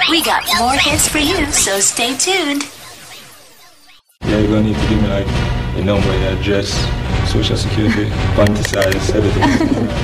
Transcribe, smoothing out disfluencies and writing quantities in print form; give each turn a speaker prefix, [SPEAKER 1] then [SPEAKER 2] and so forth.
[SPEAKER 1] We got more hits for you, so stay tuned.
[SPEAKER 2] Yeah, you're gonna need to give me like your number, your address, social security, bank size, everything.